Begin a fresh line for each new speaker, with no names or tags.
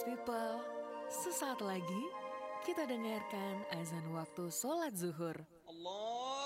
Blessed people, sesaat lagi kita dengarkan azan waktu sholat zuhur.
Allah